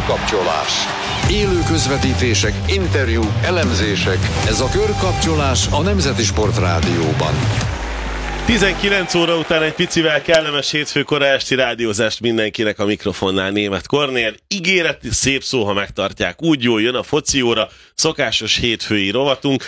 Körkapcsolás. Élő közvetítések, interjúk, elemzések. Ez a Körkapcsolás a Nemzeti Sport Rádióban. 19 óra után egy picivel kellemes hétfőkora esti rádiózást mindenkinek, a mikrofonnál Németh Kornél. Ígéret, szép szó, ha megtartják. Úgy jól jön a foci óra, szokásos hétfői rovatunk.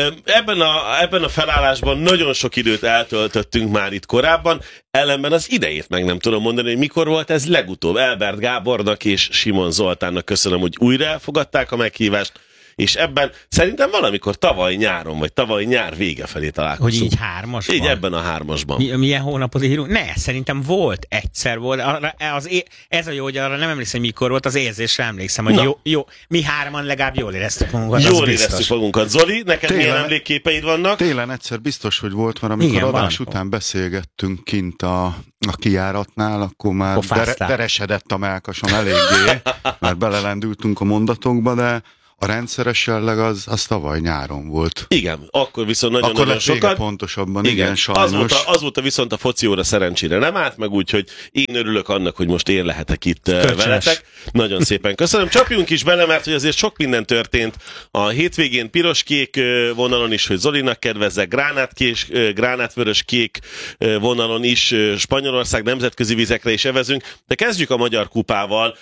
Ebben a felállásban nagyon sok időt eltöltöttünk már itt korábban, ellenben az idejét meg nem tudom mondani, hogy mikor volt ez legutóbb. Elbert Gábornak és Simon Zoltánnak köszönöm, hogy újra elfogadták a meghívást, és ebben szerintem valamikor tavaly nyáron, vagy tavaly nyár vége felé találkozunk. Hogy így hármasban? Így ebben a hármasban. Milyen hónapot írunk? Ne, szerintem egyszer volt. Ez a jó, hogy arra nem emlékszem, mikor volt, az érzésre emlékszem, hogy jó, mi hárman legalább jól éreztük magunkat. Jól éreztük magunkat. Zoli, neked milyen emlékképeid vannak? Télen egyszer biztos, hogy volt, mert amikor adás után beszélgettünk kint a kijáratnál, akkor már deresedett a melkasom eléggé, mert belelendültünk a mondatokba, de a rendszeres jelleg az tavaly nyáron volt. Igen, akkor viszont nagyon-nagyon sokat. Pontosabban, igen, sajnos. Azóta viszont a foci óra szerencsére nem állt meg, úgyhogy én örülök annak, hogy most én lehetek itt veletek. Nagyon szépen köszönöm. Csapjunk is bele, mert hogy azért sok minden történt a hétvégén, piros-kék vonalon is, hogy Zolinak kedvezze, gránátvörös-kék vonalon is Spanyolország nemzetközi vizekre is evezünk, de kezdjük a Magyar Kupával,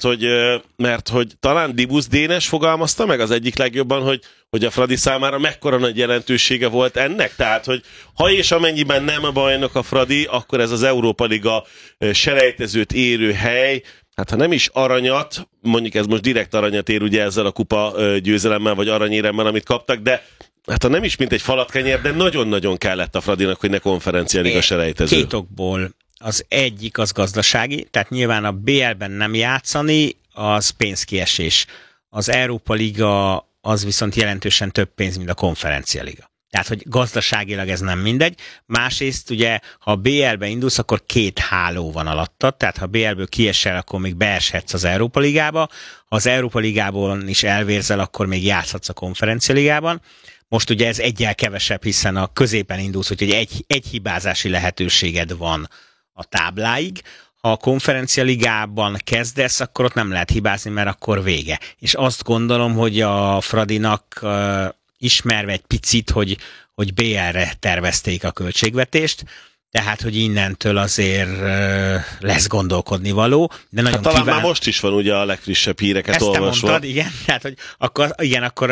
mert hogy talán Dibusz Dénes fogalmazta meg az egyik legjobban, hogy a Fradi számára mekkora nagy jelentősége volt ennek. Tehát, hogy ha és amennyiben nem a bajnok a Fradi, akkor ez az Európa Liga selejtezőt érő hely, hát ha nem is aranyat, mondjuk ez most direkt aranyat ér ugye ezzel a kupa győzelemmel, vagy aranyéremmel, amit kaptak, de hát ha nem is mint egy falatkenyér, de nagyon-nagyon kellett a Fradinak, hogy ne Konferencia Liga selejtező. Két okból. Az egyik az gazdasági, tehát nyilván a BL-ben nem játszani, az pénzkiesés. Az Európa Liga az viszont jelentősen több pénz, mint a Konferencia Liga. Tehát, hogy gazdaságilag ez nem mindegy. Másrészt ugye, ha a BL-be indulsz, akkor 2 háló van alattad, tehát ha BL-ből kiesel, akkor még beeshetsz az Európa Ligába. Ha az Európa Ligából is elvérzel, akkor még játszhatsz a Konferencia Ligában. Most ugye ez egyel kevesebb, hiszen a középen indulsz, úgyhogy egy hibázási lehetőséged van a tábláig. Ha a Konferencia Ligában kezdesz, akkor ott nem lehet hibázni, mert akkor vége. És azt gondolom, hogy a Fradinak ismerve egy picit, hogy BL-re tervezték a költségvetést, tehát, hogy innentől azért lesz gondolkodni való. De nagyon talán már most is van ugye a legfrissebb híreket olvasva. Ezt te mondtad, igen. Tehát, hogy akkor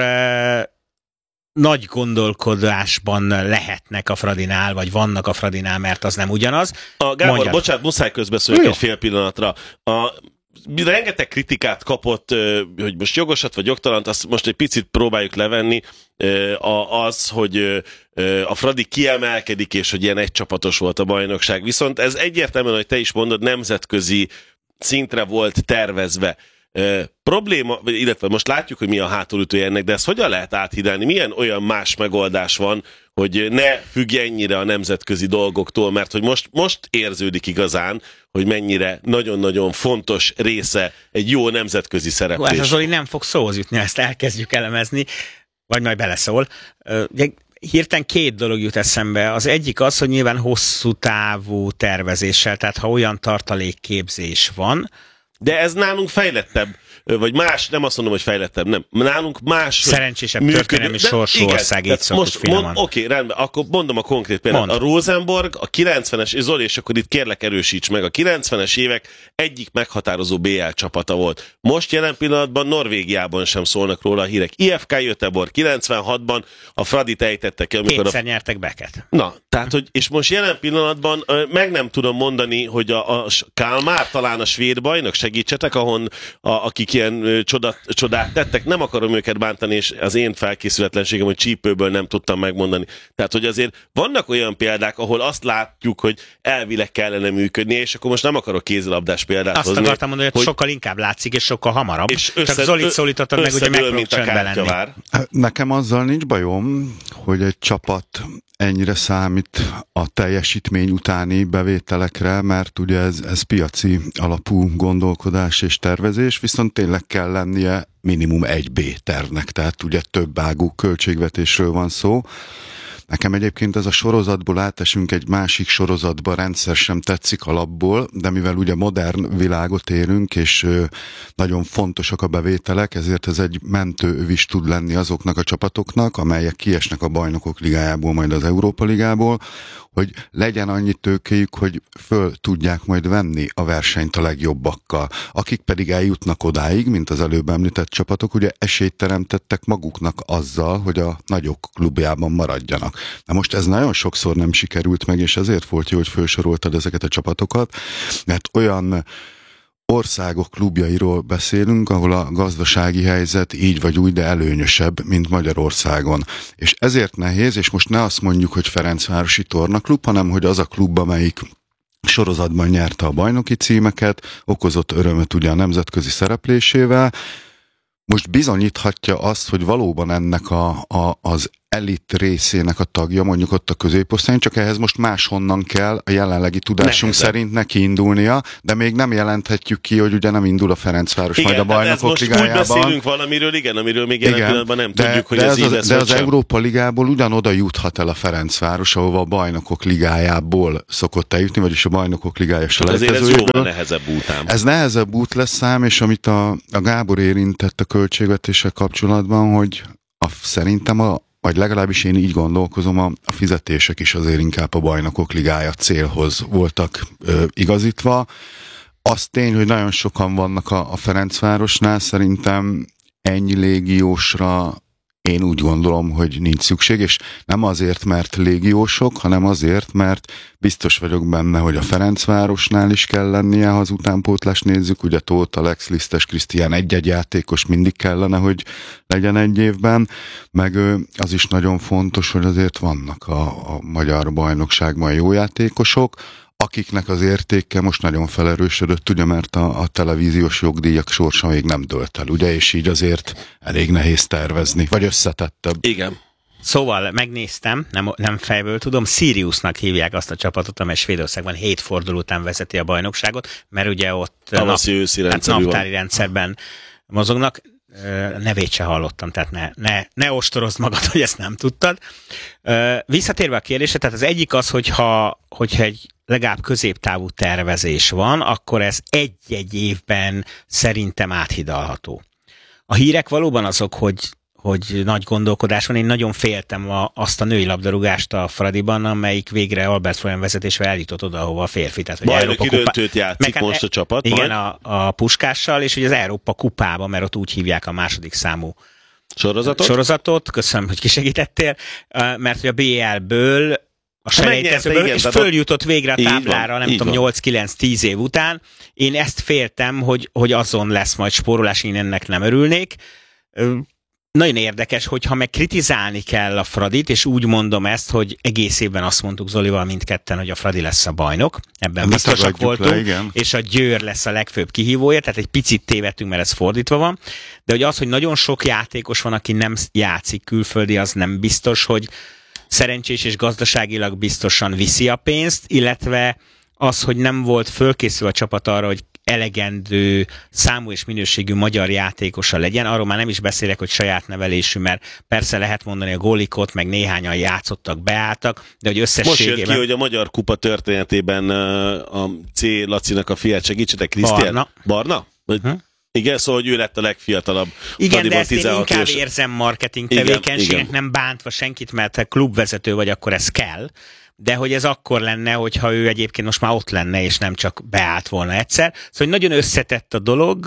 nagy gondolkodásban lehetnek a Fradinál, vagy vannak a Fradinál, mert az nem ugyanaz. Gábor, bocsánat, muszáj közbeszólni egy fél pillanatra. Rengeteg kritikát kapott, hogy most jogosat vagy jogtalant, azt most egy picit próbáljuk levenni, az, hogy a Fradi kiemelkedik, és hogy ilyen egycsapatos volt a bajnokság. Viszont ez egyértelműen, hogy te is mondod, nemzetközi szintre volt tervezve. Probléma, illetve most látjuk, hogy mi a hátulütője ennek, de ezt hogyan lehet áthidalni? Milyen olyan más megoldás van, hogy ne függj ennyire a nemzetközi dolgoktól, mert hogy most érződik igazán, hogy mennyire nagyon-nagyon fontos része egy jó nemzetközi szereplés. Ez az Zoli nem fog szóhoz jutni, ezt elkezdjük elemezni, vagy majd beleszól. Hirtelen 2 dolog jut eszembe. Az egyik az, hogy nyilván hosszú távú tervezéssel, tehát ha olyan tartalékképzés van, de ez nálunk fejlettebb, vagy más, nem azt mondom, hogy fejlettebb, nem. Nálunk más szerencsésebb történelmi sorsú ország, így szoktuk finoman. Oké, rendben, akkor mondom a konkrét példát. A Rosenborg, a 90-es, Zoli, és akkor itt kérlek erősíts meg, a 90-es évek egyik meghatározó BL csapata volt. Most jelen pillanatban Norvégiában sem szólnak róla a hírek. IFK Göteborg 96-ban a Fradit ejtettek ki, amikor kétszer nyertek Beket. Na, tehát, hogy, és most jelen pillanatban meg nem tudom mondani, hogy a Kalmár, talán a svéd bajnok, segítsetek, akik ilyen csodát tettek, nem akarom őket bántani, és az én felkészületlenségem, hogy csípőből nem tudtam megmondani. Tehát, hogy azért vannak olyan példák, ahol azt látjuk, hogy elvileg kellene működni, és akkor most nem akarok kézilabdás példát azt hozni. Azt akartam mondani, hogy sokkal inkább látszik, és sokkal hamarabb. És csak Zolit szólítottad meg, ugye megpróbál csöndbe lenni. Nekem azzal nincs bajom, hogy egy csapat ennyire számít a teljesítmény utáni bevételekre, mert ugye ez piaci alapú gondolkodás és tervezés, viszont tényleg kell lennie minimum egy B tervnek, tehát ugye több ágú költségvetésről van szó. Nekem egyébként ez a sorozatból átesünk egy másik sorozatba, rendszer sem tetszik alapból, de mivel ugye modern világot érünk, és nagyon fontosak a bevételek, ezért ez egy mentőövis tud lenni azoknak a csapatoknak, amelyek kiesnek a Bajnokok Ligájából, majd az Európa Ligából, hogy legyen annyi tőkéjük, hogy föl tudják majd venni a versenyt a legjobbakkal. Akik pedig eljutnak odáig, mint az előbb említett csapatok, ugye esélyt teremtettek maguknak azzal, hogy a nagyok klubjában maradjanak. Na most ez nagyon sokszor nem sikerült meg, és ezért volt jó, hogy felsoroltad ezeket a csapatokat, mert olyan országok klubjairól beszélünk, ahol a gazdasági helyzet így vagy úgy, de előnyösebb, mint Magyarországon. És ezért nehéz, és most ne azt mondjuk, hogy Ferencvárosi Tornaklub, hanem hogy az a klub, amelyik sorozatban nyerte a bajnoki címeket, okozott örömöt ugye a nemzetközi szereplésével, most bizonyíthatja azt, hogy valóban ennek az elit részének a tagja, mondjuk ott a középosztályon, csak ehhez most máshonnan kell a jelenlegi tudásunk szerint neki indulnia, de még nem jelenthetjük ki, hogy ugye nem indul a Ferencváros majd a Bajnokok Ligájában. Most úgy beszélünk valamiről, amiről még jelen pillanatban nem tudjuk, hogy ez így lesz. De az Európa Ligából ugyanoda juthat el a Ferencváros, ahova a Bajnokok Ligájából szokott eljutni, vagyis a Bajnokok Ligája selejtezőjéből. Azért ez jóval nehezebb útám. Ez nehezebb út lesz szám, és amit a Gábor érintett a költségvetéssel kapcsolatban, hogy szerintem vagy legalábbis én így gondolkozom, a fizetések is azért inkább a Bajnokok Ligája célhoz voltak igazítva. Az tény, hogy nagyon sokan vannak a Ferencvárosnál, szerintem ennyi légiósra én úgy gondolom, hogy nincs szükség, és nem azért, mert légiósok, hanem azért, mert biztos vagyok benne, hogy a Ferencvárosnál is kell lennie, ha az utánpótlást nézzük, ugye Tóth, Alex, Lisztes, Krisztián egy-egy játékos mindig kellene, hogy legyen egy évben, meg az is nagyon fontos, hogy azért vannak a magyar bajnokságban jó játékosok, akiknek az értéke most nagyon felerősödött, ugye, mert a televíziós jogdíjak sorsa még nem dőlt el, ugye, és így azért elég nehéz tervezni, vagy összetettebb. Igen. Szóval megnéztem, nem fejből tudom, Siriusnak hívják azt a csapatot, amely Svédországban 7 forduló után vezeti a bajnokságot, mert ugye ott naptári rendszerben mozognak. Nevét se hallottam, tehát ne ostorozd magad, hogy ezt nem tudtad. Visszatérve a kérdésre, tehát az egyik az, hogyha egy legalább középtávú tervezés van, akkor ez egy-egy évben szerintem áthidalható. A hírek valóban azok, hogy nagy gondolkodás van. Én nagyon féltem azt a női labdarúgást a Fradiban, amelyik végre Albert Florian vezetésével eljutott oda, ahova a férfi. Tehát, hogy bajnoki döntőt játszik most a csapat. Igen, a Puskással, és ugye az Európa kupába, mert ott úgy hívják a második számú sorozatot. Köszönöm, hogy kisegítettél, mert hogy a BL-ből a selejtezőből, és följutott végre a táblára, nem tudom, 8-9-10 év után. Én ezt féltem, hogy azon lesz majd spórolás, én ennek nem örülnék. Nagyon érdekes, hogyha meg kritizálni kell a Fradit, és úgy mondom ezt, hogy egész évben azt mondtuk Zolival mindketten, hogy a Fradi lesz a bajnok, ebben biztosak voltunk, és a Győr lesz a legfőbb kihívója, tehát egy picit tévedtünk, mert ez fordítva van, de hogy nagyon sok játékos van, aki nem játszik külföldi, az nem biztos, hogy szerencsés és gazdaságilag biztosan viszi a pénzt, illetve az, hogy nem volt fölkészül a csapat arra, hogy elegendő számú és minőségű magyar játékosa legyen. Arról már nem is beszélek, hogy saját nevelésű, mert persze lehet mondani a Gólikot, meg néhányan játszottak, beálltak, de hogy összességében... Most jött ki, hogy a magyar kupa történetében a C. Lacinak a fiát segítsetek, Krisztián? Barna? Igen, szóval, hogy ő lett a legfiatalabb. Igen, de ezt én inkább érzem marketing tevékenységnek, nem bántva senkit, mert ha klubvezető vagy, akkor ez kell. De hogy ez akkor lenne, hogyha ő egyébként most már ott lenne, és nem csak beállt volna egyszer. Szóval nagyon összetett a dolog.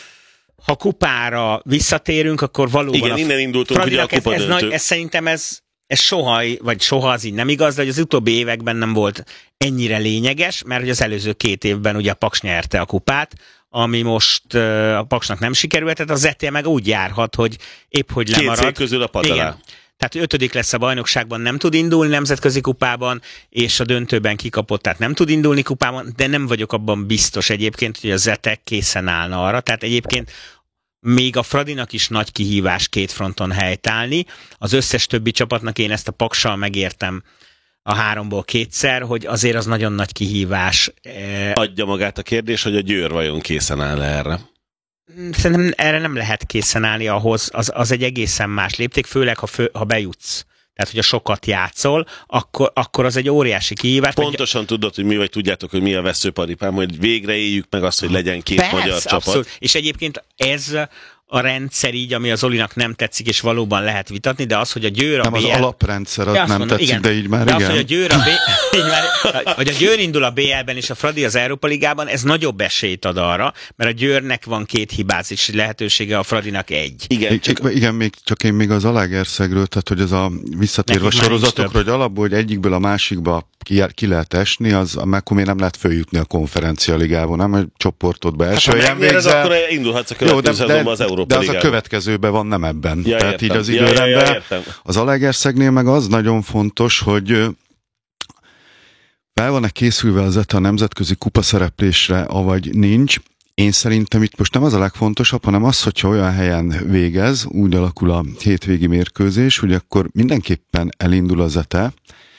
Ha kupára visszatérünk, akkor valóban... Igen, innen indultunk ugye a kupa döntő. Ez szerintem ez soha az így nem igaz, de hogy az utóbbi években nem volt ennyire lényeges, mert hogy az előző 2 évben ugye a Paks nyerte a kupát, ami most a Paksnak nem sikerült, tehát az ZTE meg úgy járhat, hogy épp hogy lemarad. 2 cég közül a pad alá. Tehát 5. lesz a bajnokságban, nem tud indulni nemzetközi kupában, és a döntőben kikapott, tehát nem tud indulni kupában, de nem vagyok abban biztos egyébként, hogy a ZTE készen állna arra. Tehát egyébként még a Fradinak is nagy kihívás 2 fronton helytállni. Az összes többi csapatnak én ezt a Paksal megértem a 3-ból 2-szer, hogy azért az nagyon nagy kihívás. Adja magát a kérdés, hogy a Győr vajon készen áll erre? Szerintem erre nem lehet készen állni ahhoz, az egy egészen más lépték, főleg ha bejutsz. tehát hogyha sokat játszol, akkor az egy óriási kihívás. Pontosan tudod, hogy mi vagy tudjátok, hogy mi a veszőparipám, hogy végre éljük meg azt, hogy legyen két magyar csapat. Abszolút. És egyébként ez a rendszer így, ami az Zolinak nem tetszik, és valóban lehet vitatni, de az, hogy a Győr nem, az alaprendszer nem mondom, tetszik, igen, de így már de igen. Az, hogy a Győr indul a BL-ben és a Fradi az Európa Ligában, ez nagyobb esélyt ad arra, mert a Győrnek van 2 hibázási lehetősége, a Fradinak 1. Igen, még az Zalaegerszegről, tehát hogy ez a visszatérve a sorozatokra, hogy alapból, hogy egyikből a másikba ki lehet esni, az akkor még nem lehet följutni a Konferencia Ligában, nem? Hogy csoportodba első helyen végzel. Akkor indulhatsz a következő szezonban az Európa De Ligában. Az a következőben van, nem ebben. Ja, tehát értem. Így az időrendben. Az Zalaegerszegnél meg az nagyon fontos, hogy fel van-e készülve az ETA a nemzetközi kupa szereplésre, avagy nincs. Én szerintem itt most nem az a legfontosabb, hanem az, hogyha olyan helyen végez, úgy alakul a hétvégi mérkőzés, hogy akkor mindenképpen elindul az ETA,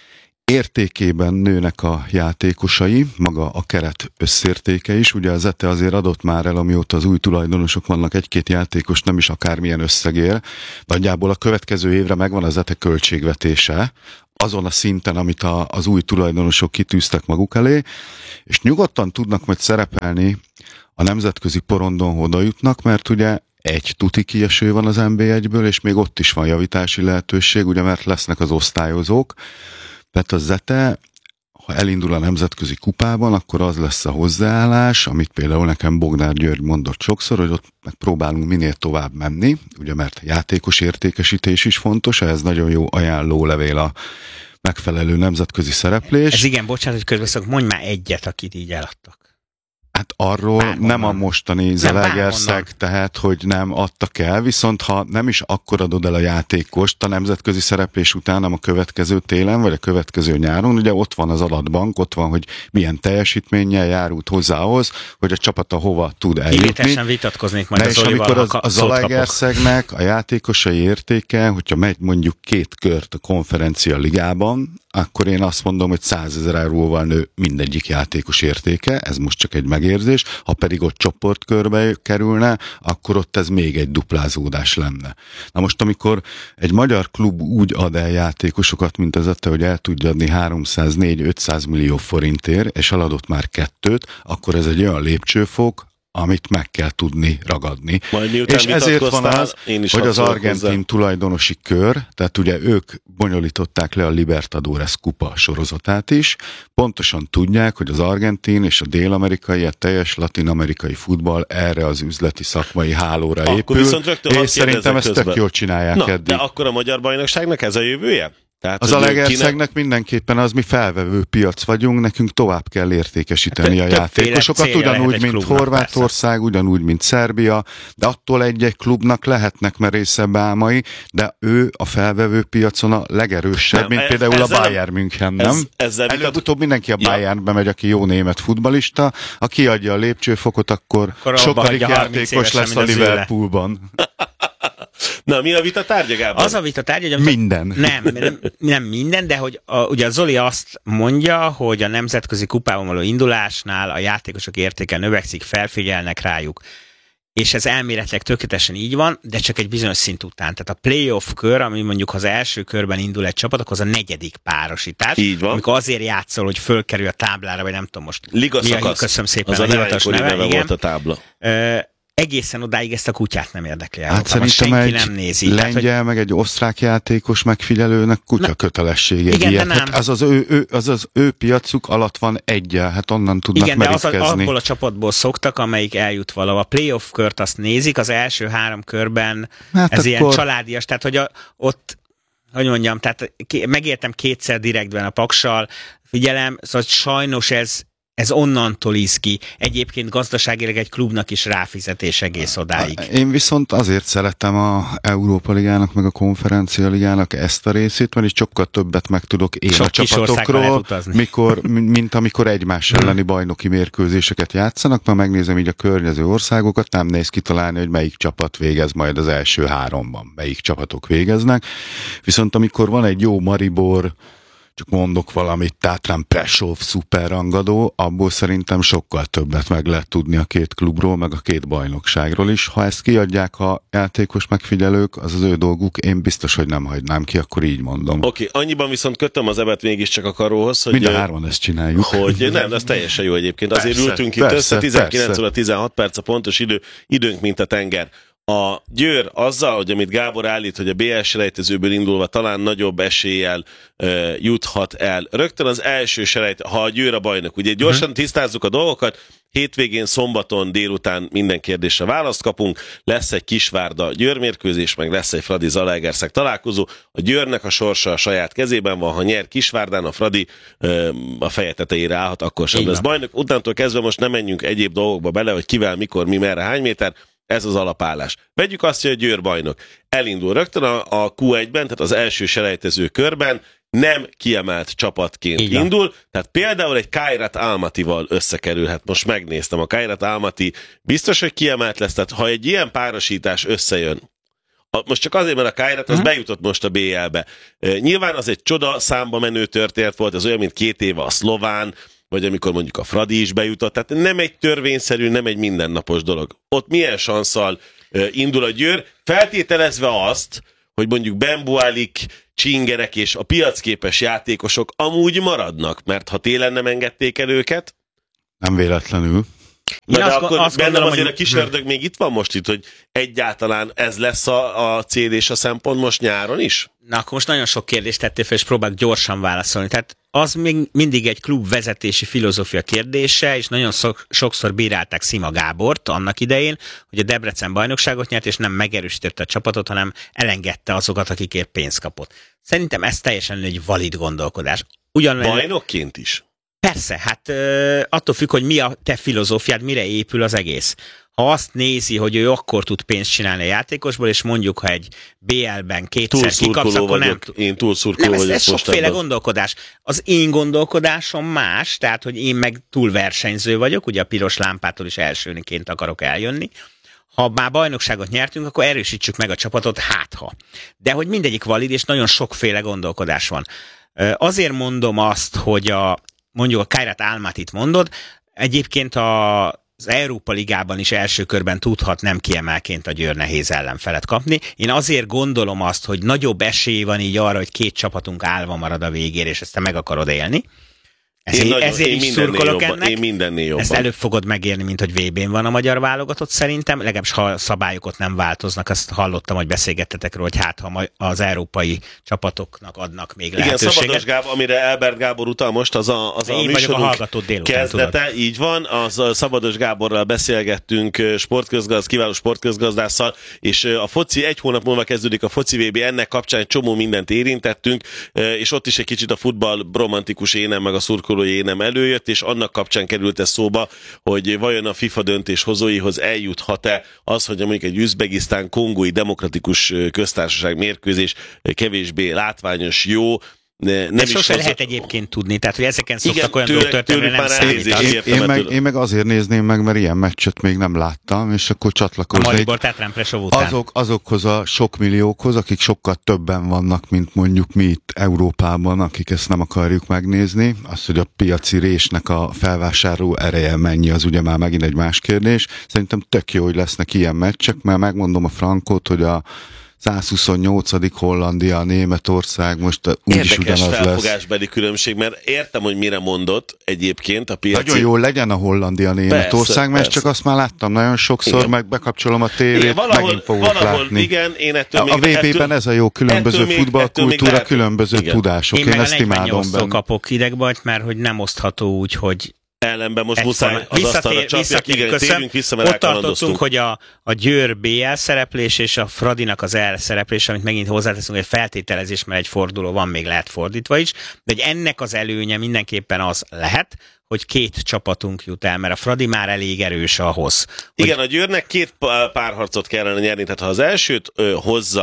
értékében nőnek a játékosai, maga a keret összértéke is. Ugye az ETA azért adott már el, amióta az új tulajdonosok vannak, 1-2 játékos nem is akármilyen összegér. Nagyjából a következő évre megvan az ETA költségvetése, azon a szinten, amit az új tulajdonosok kitűztek maguk elé, és nyugodtan tudnak majd szerepelni a nemzetközi porondon, ha oda jutnak, mert ugye egy tuti kieső van az NB1-ből, és még ott is van javítási lehetőség, ugye mert lesznek az osztályozók. Tehát a ZETE, ha elindul a nemzetközi kupában, akkor az lesz a hozzáállás, amit például nekem Bognár György mondott sokszor, hogy ott próbálunk minél tovább menni, ugye mert játékos értékesítés is fontos, ez nagyon jó ajánlólevél a megfelelő nemzetközi szereplés. Ez igen, bocsánat, hogy közbeszélek, mondj már egyet, akit így eladtak. Hát arról nem a mostani Zalaegerszeg, tehát hogy nem adtak el, viszont ha nem is akkor adod el a játékost a nemzetközi szereplés után, hanem a következő télen, vagy a következő nyáron, ugye ott van az adatbank, ott van, hogy milyen teljesítménnyel járult hozzá ahhoz, hogy a csapata hova tud eljutni. Kivételesen vitatkoznék majd az Zolival, és amikor a Zalaegerszegnek a játékosai értéke, hogyha megy mondjuk 2 kört a Konferencia Ligában, akkor én azt mondom, hogy 100 000 euróval nő mindegyik játékos értéke, ez most csak egy megérzés, ha pedig ott csoportkörbe kerülne, akkor ott ez még egy duplázódás lenne. Na most, amikor egy magyar klub úgy ad el játékosokat, mint az ETA, hogy el tudja adni 304-500 millió forintért, és eladott már 2, akkor ez egy olyan lépcsőfok, amit meg kell tudni ragadni. És ezért van az, hogy az argentin tulajdonosi kör, tehát ugye ők bonyolították le a Libertadores kupa sorozatát is, pontosan tudják, hogy az argentin és a dél-amerikai, a teljes latin-amerikai futball erre az üzleti szakmai hálóra épül, és szerintem ezt tök jól csinálják eddig. De akkor a magyar bajnokságnak ez a jövője? Tehát, az Zalaegerszegnek mindenképpen az, mi felvevő piac vagyunk, nekünk tovább kell értékesíteni a játékosokat, ugyanúgy, mint Horvátország, persze. Ugyanúgy, mint Szerbia, de attól egy-egy klubnak lehetnek merészebb álmai, de ő a felvevő piacon a legerősebb, mint például a Bayern München, nem? Előbb-utóbb mindenki a Bayernbe megy, aki jó német futballista, ha kiadja a lépcsőfokot, akkor sokadik játékos lesz a Liverpoolban. Na, mi a vita tárgya, Gábor? Az a vita tárgya, hogy minden. Nem minden, de hogy ugye a Zoli azt mondja, hogy a nemzetközi kupában való indulásnál a játékosok értéke növekszik, felfigyelnek rájuk. És ez elméletileg tökéletesen így van, de csak egy bizonyos szint után. Tehát a playoff kör, ami mondjuk az első körben indul egy csapat, akkor az a 4. párosítás. Így van. Amikor azért játszol, hogy fölkerül a táblára, vagy nem tudom most. Liga szakasz. Köszönöm szépen az a hivatalos neve volt a tábla. Egészen odáig ezt a kutyát nem érdekli. Hát szerintem senki nem nézi. Lengyel, hogy... meg egy osztrák játékos megfigyelőnek kutya kötelessége. Igen, de nem. Hát az ő piacuk alatt van egyel, hát onnan tudnak merítkezni. Igen, de abból a csapatból szoktak, amelyik eljut valahol. A playoff kört azt nézik, az első 3 körben hát ez ilyen családias, tehát hogy ott, hogy mondjam, tehát megértem 2-szer direktben a Paksal, figyelem, szóval sajnos ez onnantól íz ki. Egyébként gazdaságilag egy klubnak is ráfizetés egész odáig. Én viszont azért szeretem a Európa Ligának, meg a Konferencia Ligának ezt a részét, mert is sokkal többet megtudok én a csapatokról, mint amikor egymás elleni bajnoki mérkőzéseket játszanak, mert megnézem így a környező országokat, nem néz kitalálni, hogy melyik csapat végez majd az első 3-ban, melyik csapatok végeznek. Viszont amikor van egy jó Maribor, csak mondok valamit, Tatran Prešov szuperrangadó, abból szerintem sokkal többet meg lehet tudni a két klubról, meg a két bajnokságról is. Ha ezt kiadják a játékos megfigyelők, az ő dolguk, én biztos, hogy nem hagynám ki, akkor így mondom. Oké, annyiban viszont kötöm az ebet mégiscsak a karóhoz, hogy... Mind a hárman ezt csináljuk. Hogy nem, ez teljesen jó egyébként. Azért ültünk itt össze, 19 óra 16 perc a pontos időnk, mint a tenger. A Győr azzal, hogy amit Gábor állít, hogy a BL selejtezőből indulva talán nagyobb eséllyel juthat el. Rögtön az első ha a Győr a bajnok. Ugye gyorsan tisztázzuk a dolgokat, hétvégén, szombaton délután minden kérdésre választ kapunk, lesz egy Kisvárda Győr mérkőzés, meg lesz egy Fradi Zalaegerszeg találkozó. A Győrnek a sorsa a saját kezében van, ha nyer Kisvárdán, a Fradi a feje tetejére állhat, akkor sem lesz bajnok. Utantól kezdve most nem menjünk egyéb dolgokba bele, hogy kivel, mikor, mi, merre, hány méter. Ez az alapállás. Vegyük azt, hogy a Győr bajnok elindul rögtön a Q1-ben, tehát az első selejtező körben, nem kiemelt csapatként indul, tehát például egy Kairat Almatyval összekerülhet. Most megnéztem, a Kairat Almaty biztos, hogy kiemelt lesz, tehát ha egy ilyen párosítás összejön, most csak azért, mert a Kairat az bejutott most a BL-be. Nyilván az egy csoda számba menő történet volt, ez olyan, mint 2 éve a szlován, vagy amikor mondjuk a Fradi is bejutott, tehát nem egy törvényszerű, nem egy mindennapos dolog. Ott milyen sanszal indul a Győr, feltételezve azt, hogy mondjuk Bembuálik, Csingerek és a piacképes játékosok amúgy maradnak, mert ha télen nem engedték el őket. Nem véletlenül. De akkor bennem azért a kis ördög még itt van most itt, hogy egyáltalán ez lesz a cél és a szempont most nyáron is? Na, akkor most nagyon sok kérdést tettél fel, és próbálok gyorsan válaszolni. Tehát az még mindig egy klub vezetési filozófia kérdése, és nagyon sokszor bírálták Szima Gábort annak idején, hogy a Debrecen bajnokságot nyert, és nem megerősítette a csapatot, hanem elengedte azokat, akikért pénzt kapott. Szerintem ez teljesen egy valid gondolkodás. Bajnokként is? Persze, hát attól függ, hogy mi a te filozófiád, mire épül az egész. Ha azt nézi, hogy ő akkor tud pénzt csinálni a játékosból, és mondjuk, ha egy BL-ben kétszer kikapsz, akkor nem... Én túlszurkoló vagyok. Ez sokféle gondolkodás. Az én gondolkodásom más, tehát, hogy én meg túl versenyző vagyok, ugye a piros lámpától is elsőniként akarok eljönni. Ha már bajnokságot nyertünk, akkor erősítsük meg a csapatot, hátha. De hogy mindegyik valid, és nagyon sokféle gondolkodás van. Azért mondom azt, hogy mondjuk a Kairat Almatyt mondod, egyébként az Európa Ligában is első körben tudhat nem kiemelként a Győr nehéz ellenfelet kapni. Én azért gondolom azt, hogy nagyobb esély van így arra, hogy két csapatunk állva marad a végére, és ezt te meg akarod élni. Ezért is szurkolok ennek. Én mindennél jobban. Ezt előbb fogod megérni, mint hogy VB-n van a magyar válogatott szerintem. Legalábbis ha szabályok ott nem változnak, azt hallottam, hogy beszélgettetek róla, hogy hát ha az európai csapatoknak adnak még lehetőséget. Igen, Szabados Gábor, amire Elbert Gábor utal most, az a műsorunk kezdete, tudod. Így van. Az Szabados Gáborral beszélgettünk, kiváló sportközgazdásszal, és a foci, 1 hónap múlva kezdődik a foci VB, ennek kapcsán egy csomó mindent érintettünk, és ott is egy kicsit a futball romantikus énem, meg a szurkolói énem előjött, és annak kapcsán került ez szóba, hogy vajon a FIFA döntéshozóihoz eljuthat-e az, hogy mondjuk egy Üzbegisztán-Kongói demokratikus köztársaság mérkőzés kevésbé látványos, jó, nem is sose lehet egyébként tudni, tehát hogy ezeken szoktak olyan dolgok történni, nem számít. Én meg azért nézném meg, mert ilyen meccset még nem láttam, és akkor csatlakoznék azokhoz a sok milliókhoz, akik sokkal többen vannak, mint mondjuk mi itt Európában, akik ezt nem akarjuk megnézni. Az, hogy a piaci résnek a felvásárló ereje mennyi, az ugye már megint egy más kérdés. Szerintem tök jó, hogy lesznek ilyen meccsek, mert megmondom a frankot, hogy a 128. Hollandia, Németország, most úgyis ugyanaz lesz. Érdekes felfogásbeli különbség, mert értem, hogy mire mondott egyébként a piaci... Nagyon jól legyen a Hollandia, Németország, mert csak azt már láttam nagyon sokszor, igen. Meg bekapcsolom a tévét, megint fogok látni. Igen, én ettől a VB-ben ez a jó, különböző futballkultúra, különböző igen. Tudások. Én ezt imádom benne. Kapok idegbajt, mert hogy nem osztható úgy, hogy ellenben most muszáj az asztalra csapjak. Igen, térjünk vissza, mert ott tartottunk, hogy a Győr BL szereplés és a Fradinak az L szereplés, amit megint hozzáteszünk, egy feltételezés, mert egy forduló van, még lehet fordítva is, de hogy ennek az előnye mindenképpen az lehet, hogy 2 csapatunk jut el, mert a Fradi már elég erős ahhoz. Igen, a Győrnek 2 párharcot kellene nyerni, tehát ha az elsőt hozza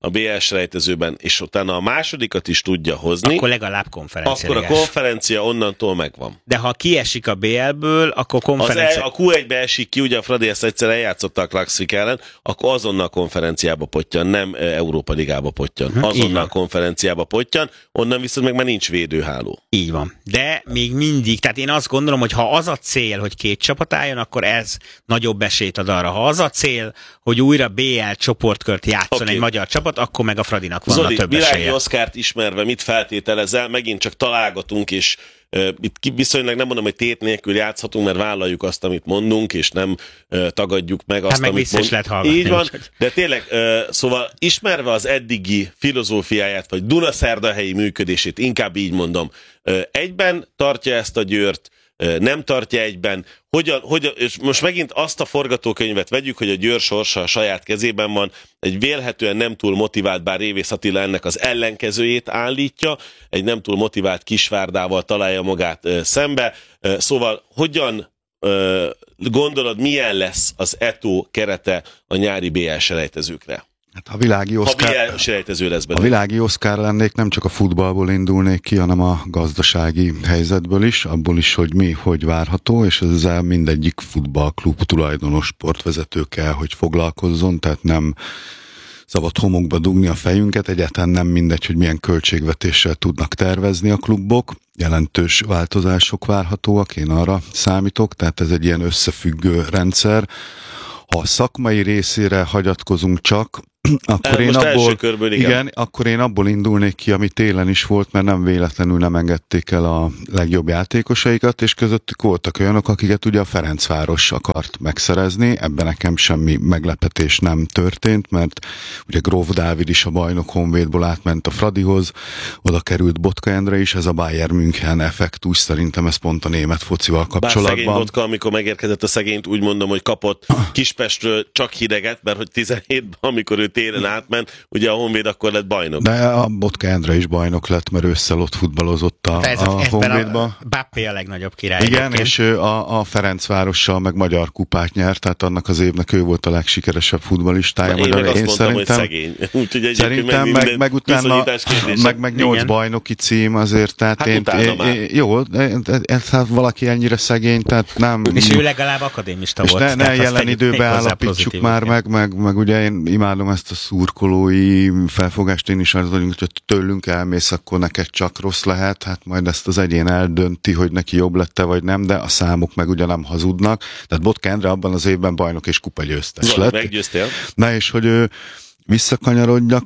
a BL-selejtezőben, és utána a másodikat is tudja hozni, akkor legalább konferencia. Akkor a konferencia onnantól megvan. De ha kiesik a BL-ből, akkor konferencia... A Q1-be esik ki, ugye a Fradi ezt egyszer eljátszotta a Klaxvik ellen, akkor azonnal konferenciába pottyan, nem Európa Ligába pottyan. Azonnal konferenciába pottyan, onnan viszont meg már nincs védőháló. Így van. De még mindig, tehát én azt gondolom, hogy ha az a cél, hogy 2 csapat álljon, akkor ez nagyobb esélyt ad arra. Ha az a cél, hogy újra BL csoportkört játszon egy magyar csapat, akkor meg a Fradinak van Zoli, a több esélye. Világi Oszkárt ismerve mit feltételezel? Megint csak találgatunk, és itt viszonylag nem mondom, hogy tét nélkül játszhatunk, mert vállaljuk azt, amit mondunk, és nem tagadjuk meg azt, meg amit mondunk. Így van, de tényleg, szóval ismerve az eddigi filozófiáját, vagy Dunaszerdahelyi működését, inkább így mondom, egyben tartja ezt a Győrt, nem tartja egyben. Hogyan, és most megint azt a forgatókönyvet vegyük, hogy a Győr sorsa a saját kezében van, egy vélhetően nem túl motivált, bár Révész Attila ennek az ellenkezőjét állítja, egy nem túl motivált Kisvárdával találja magát szembe. Szóval hogyan gondolod, milyen lesz az ETO kerete a nyári BL-selejtezőkre? Hát a világi Oszkár lennék, nem csak a futballból indulnék ki, hanem a gazdasági helyzetből is, abból is, hogy mi, hogy várható, és ezzel mindegyik futballklub tulajdonos, sportvezető kell, hogy foglalkozzon, tehát nem szabad homokba dugni a fejünket, egyáltalán nem mindegy, hogy milyen költségvetéssel tudnak tervezni a klubok, jelentős változások várhatóak, én arra számítok, tehát ez egy ilyen összefüggő rendszer. Ha a szakmai részére hagyatkozunk csak, akkor én abból indulnék ki, ami télen is volt, mert nem véletlenül nem engedték el a legjobb játékosaikat, és közöttük voltak olyanok, akiket ugye a Ferencváros akart megszerezni, ebben nekem semmi meglepetés nem történt, mert ugye Gróf Dávid is a bajnok Honvédból átment a Fradihoz, oda került Botka Endre is, ez a Bayern München effektus, szerintem ez pont a német focival kapcsolatban. Bár szegény Botka, amikor megérkezett a szegényt, úgy mondom, hogy kapott Kispestről csak hideget, mert hogy 17-ben, amikor ő téren átment, ugye a Honvéd akkor lett bajnok. De a Botka Endre is bajnok lett, mert ősszel ott futballozott a Honvédba. Bappé a legnagyobb király. Igen, és a Ferencvárossal meg magyar kupát nyert, tehát annak az évnek ő volt a legsikeresebb futballistája. Én meg azt mondtam, hogy szegény. Úgyhogy szerintem meg utána meg 8 bajnoki cím azért, tehát jó, valaki ennyire szegény, tehát nem... És ő legalább akadémista volt. És ne jelen időben állapítsuk már meg ugye én imádom ezt a szurkolói felfogást, én is az vagyunk, hogy tőlünk elmész, akkor neked csak rossz lehet, hát majd ezt az egyén eldönti, hogy neki jobb lett-e vagy nem, de a számok meg ugye nem hazudnak. Tehát Botka Endre abban az évben bajnok és kupagyőztes lett. Meggyőztél. Na és hogy visszakanyarodjak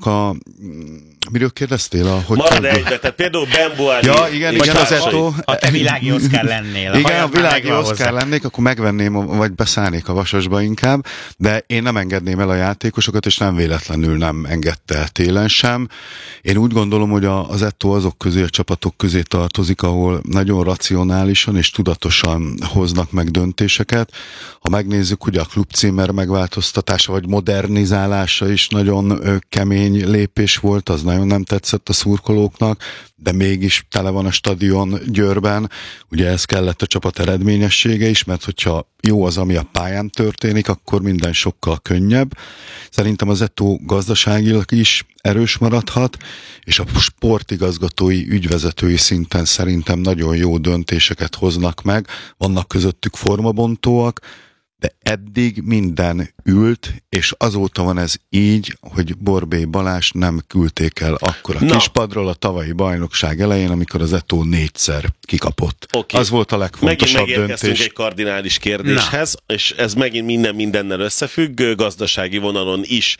miről kérdeztél? Marad egybe, tehát például Bemboáni. Ja, igen, az Eto. Ha te világi Oszkár lennél. Igen, ha világi Oszkár lennék, akkor megvenném, vagy beszállnék a Vasasba inkább, de én nem engedném el a játékosokat, és nem véletlenül nem engedte el télen sem. Én úgy gondolom, hogy az Eto azok közé, a csapatok közé tartozik, ahol nagyon racionálisan és tudatosan hoznak meg döntéseket. Ha megnézzük, hogy a klubcímer megváltoztatása, vagy modernizálása is nagyon kemény lépés volt, az nagyon nem tetszett a szurkolóknak, de mégis tele van a stadion Győrben. Ugye ez kellett a csapat eredményessége is, mert hogyha jó az, ami a pályán történik, akkor minden sokkal könnyebb. Szerintem az Eto gazdaságilag is erős maradhat, és a sportigazgatói, ügyvezetői szinten szerintem nagyon jó döntéseket hoznak meg. Vannak közöttük formabontóak, de eddig minden ült, és azóta van ez így, hogy Borbély Balázs nem küldték el akkor a kispadról a tavalyi bajnokság elején, amikor az Eto 4-szer kikapott. Okay. Az volt a legfontosabb döntés. Egy kardinális kérdéshez, és ez megint mindennel összefügg, gazdasági vonalon is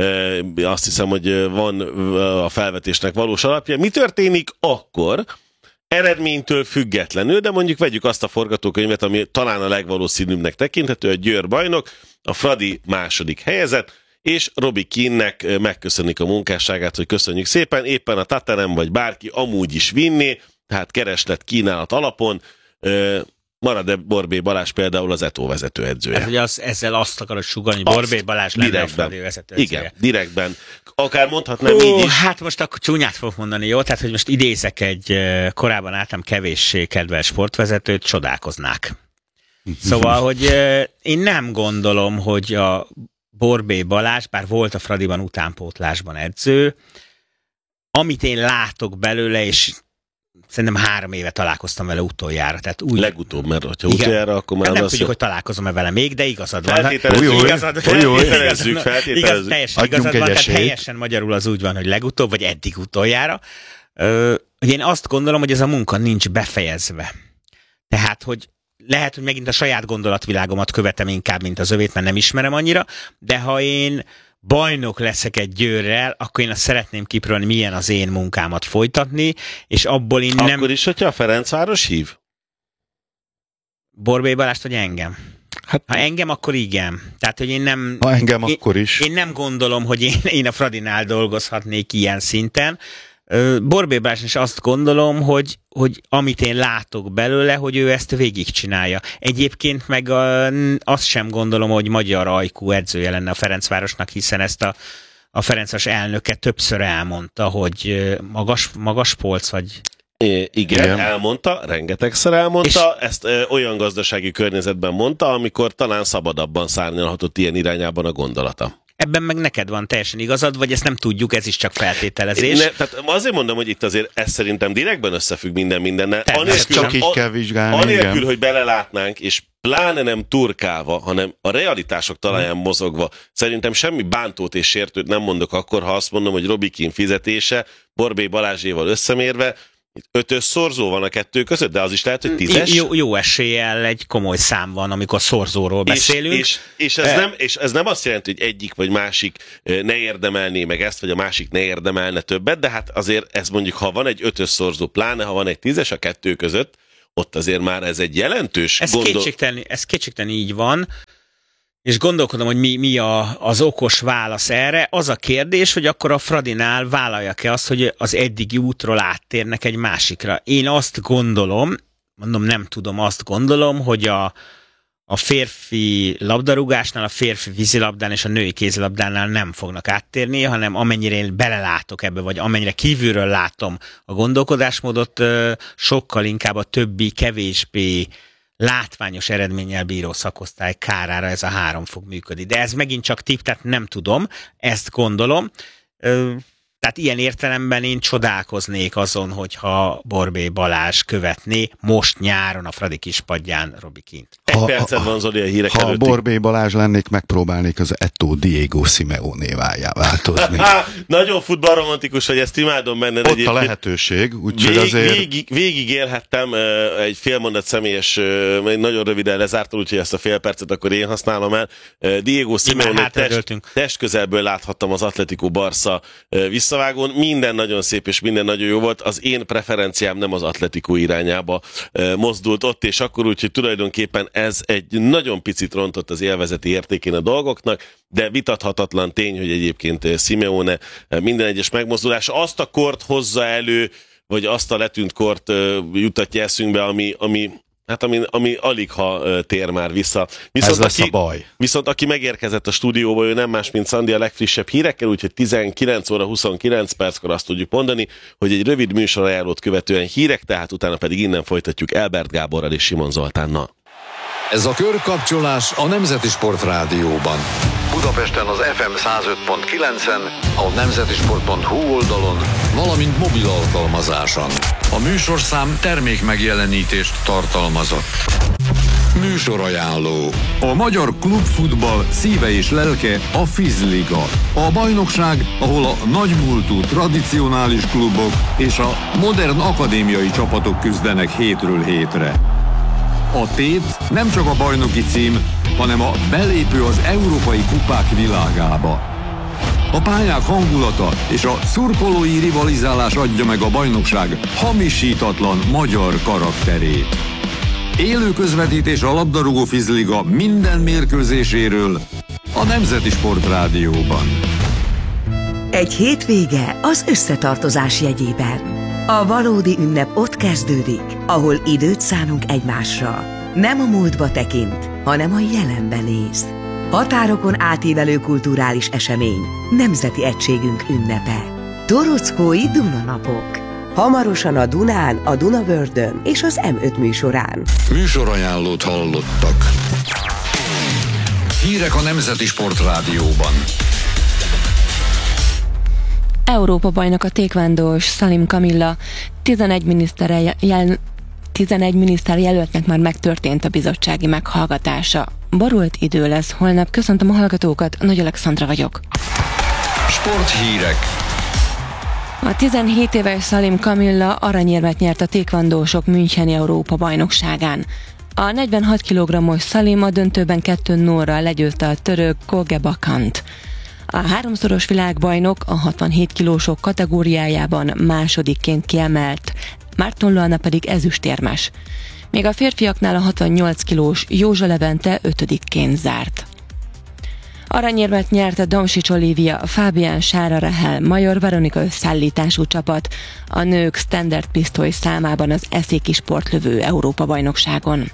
azt hiszem, hogy van a felvetésnek valós alapja. Mi történik akkor, eredménytől függetlenül, de mondjuk vegyük azt a forgatókönyvet, ami talán a legvalószínűbbnek tekinthető, a Győr bajnok, a Fradi második helyezett, és Robi Keane-nek megköszönik a munkásságát, hogy köszönjük szépen, éppen a Tatanem vagy bárki amúgy is vinné, tehát kereslet kínálat alapon, marad-e Borbély Balázs például az Eto vezetőedzője? Hát, ugye ezzel azt akarod sugani, hogy Borbély Balázs lenne a Fradi vezetőedzője. Igen, direktben. Akár mondhatnám így is. Hát most akkor csúnyát fogok mondani, jó? Tehát, hogy most idézek egy korábban általam kevéssé kedves sportvezetőt, csodálkoznák. Szóval, hogy én nem gondolom, hogy a Borbély Balázs, bár volt a Fradiban utánpótlásban edző, amit én látok belőle, és szerintem 3 éve találkoztam vele utoljára. Tehát úgy, legutóbb, mert ha utoljára, akkor már nem tudjuk, hogy találkozom-e vele még, de igazad van. Feltételezzük. Teljesen igazad van, tehát helyesen magyarul az úgy van, hogy legutóbb, vagy eddig utoljára. Én azt gondolom, hogy ez a munka nincs befejezve. Tehát, hogy lehet, hogy megint a saját gondolatvilágomat követem inkább, mint az övét, mert nem ismerem annyira, de ha én bajnok leszek egy Győrrel, akkor én azt szeretném kipróbálni, milyen az én munkámat folytatni, és abból én nem... Akkor is, hogyha a Ferencváros hív? Borbély Balást, vagy engem? Hát, ha engem, akkor igen. Tehát, hogy én nem... Ha engem, akkor is. Én nem gondolom, hogy én a Fradinál dolgozhatnék ilyen szinten. Borbély Balázs is azt gondolom, hogy amit én látok belőle, hogy ő ezt végigcsinálja. Egyébként meg azt sem gondolom, hogy magyar ajkú edzője lenne a Ferencvárosnak, hiszen ezt a Ferencváros elnöke többször elmondta, hogy magas polc vagy... Igen, elmondta, rengetegszer elmondta, ezt olyan gazdasági környezetben mondta, amikor talán szabadabban szárnyalhatott ilyen irányában a gondolata. Ebben meg neked van teljesen igazad, vagy ezt nem tudjuk, ez is csak feltételezés. Tehát azért mondom, hogy itt azért ez szerintem direktben összefügg mindennel. Csak így kell vizsgálni. Anélkül, hogy belelátnánk, és pláne nem turkálva, hanem a realitások talaján mozogva. Szerintem semmi bántót és sértőt nem mondok akkor, ha azt mondom, hogy Robikin fizetése Borbély Balázséval összemérve 5-ös szorzó van a kettő között, de az is lehet, hogy 10-es. Jó eséllyel egy komoly szám van, amikor szorzóról beszélünk. És ez nem azt jelenti, hogy egyik vagy másik ne érdemelné meg ezt, vagy a másik ne érdemelne többet, de hát azért ez mondjuk, ha van egy 5-ös szorzó, pláne ha van egy 10-es a kettő között, ott azért már ez egy jelentős Ez kétségtelen így van, és gondolkodom, hogy mi az okos válasz erre. Az a kérdés, hogy akkor a Fradinál vállaljak-e azt, hogy az eddigi útról áttérnek egy másikra. Én azt gondolom, nem tudom, azt gondolom, hogy a férfi labdarúgásnál, a férfi vízilabdán és a női kézilabdánál nem fognak áttérni, hanem amennyire én belelátok ebbe, vagy amennyire kívülről látom a gondolkodásmódot, sokkal inkább a többi, kevésbé látványos eredménnyel bíró szakosztály kárára ez a 3 fog működni. De ez megint csak tipp, tehát nem tudom, ezt gondolom. Tehát ilyen értelemben én csodálkoznék azon, hogyha Borbély Balázs követné most nyáron a Fradi kispadján Robikint. Egy percet van, Zoli, a hírek előtti. Ha Borbély Balázs lennék, megpróbálnék az Eto'o Diego Simeone-vá változni. Nagyon futballromantikus, hogy ezt imádom benned. Ott a lehetőség, úgyhogy azért... Végig élhettem egy félmondat személyes, nagyon röviden lezártam, úgyhogy ezt a fél percet akkor én használom el. Diego Simeone testközelből láthattam az Atletico Barca visszavágón. Minden nagyon szép és minden nagyon jó volt. Az én preferenciám nem az Atletico irányába mozdult ott, és akkor úgyhogy tulajdonképpen ez egy nagyon picit rontott az élvezeti értékén a dolgoknak, de vitathatatlan tény, hogy egyébként Simeone minden egyes megmozdulása azt a kort hozza elő, vagy azt a letűnt kort jutatja eszünkbe, ami alig ha tér már vissza. Ez lesz a baj. Viszont aki megérkezett a stúdióba, ő nem más, mint Szandi a legfrissebb hírekkel, úgyhogy 19 óra 29 perckor azt tudjuk mondani, hogy egy rövid műsorajánlót követően hírek, tehát utána pedig innen folytatjuk Elbert Gáborral és Simon Zoltánnal. Ez a körkapcsolás a Nemzeti Sport Rádióban. Budapesten az FM 105.9-en, a nemzetisport.hu oldalon, valamint mobil alkalmazáson. A műsorszám termék megjelenítést tartalmazott. Műsorajánló. A magyar klubfutball szíve és lelke a Fizliga. A bajnokság, ahol a nagymúltú tradicionális klubok és a modern akadémiai csapatok küzdenek hétről hétre. A tét nem csak a bajnoki cím, hanem a belépő az európai kupák világába. A pályák hangulata és a szurkolói rivalizálás adja meg a bajnokság hamisítatlan magyar karakterét. Élő közvetítés a labdarúgó Fizliga minden mérkőzéséről a Nemzeti Sport Rádióban. Egy hétvége az összetartozás jegyében. A valódi ünnep ott kezdődik, ahol időt szánunk egymásra. Nem a múltba tekint, hanem a jelenbe néz. Határokon átívelő kulturális esemény, nemzeti egységünk ünnepe. Torockói Dunanapok. Hamarosan a Dunán, a Dunavördön és az M5 műsorán. Műsorajánlót hallottak. Hírek a Nemzeti Sportrádióban. Európa-bajnok a taekwondós Salim Camilla 11 miniszter jelöltnek már megtörtént a bizottsági meghallgatása. Borult idő lesz holnap. Köszöntöm a hallgatókat, Nagy Alexandra vagyok. Sporthírek. A 17 éves Salim Camilla aranyérmet nyert a taekwondósok Müncheni Európa-bajnokságán. A 46 kg-os Salim a döntőben 2-0-ral legyőzte a török Koge Bakant. A háromszoros világbajnok a 67 kilósok kategóriájában másodikként kiemelt, Márton Luana pedig ezüstérmes. Még a férfiaknál a 68 kilós Józsa Levente 5-ként zárt. Aranyérmet nyert a Domsics Olivia, Fábián Sára Rehel, Major Veronika összeállítású csapat a nők standard pisztoly számában az eszéki sportlövő Európa-bajnokságon.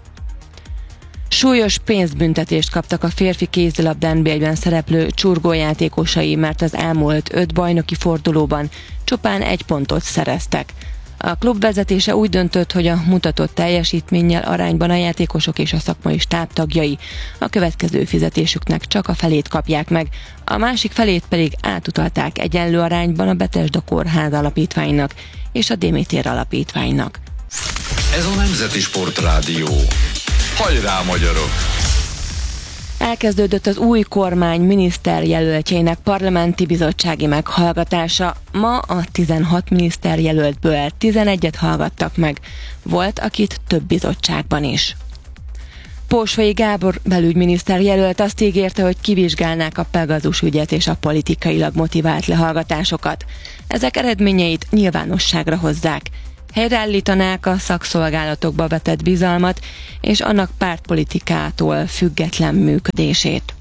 Súlyos pénzbüntetést kaptak a férfi kézilabda NB1-ben szereplő csurgójátékosai, mert az elmúlt 5 bajnoki fordulóban csupán 1 pontot szereztek. A klub vezetése úgy döntött, hogy a mutatott teljesítménnyel arányban a játékosok és a szakmai stáb tagjai a következő fizetésüknek csak a felét kapják meg, a másik felét pedig átutalták egyenlő arányban a Betesda Kórház alapítványnak és a Démétér alapítványnak. Ez a Nemzeti Sportrádió. Hajrá, magyarok! Elkezdődött az új kormány miniszterjelöltjeinek parlamenti bizottsági meghallgatása. Ma a 16 miniszterjelöltből 11-et hallgattak meg. Volt, akit több bizottságban is. Pósvai Gábor belügyminiszter jelölt azt ígérte, hogy kivizsgálnák a Pegazus ügyet és a politikailag motivált lehallgatásokat. Ezek eredményeit nyilvánosságra hozzák. Helyreállítanák a szakszolgálatokba vetett bizalmat és annak pártpolitikától független működését.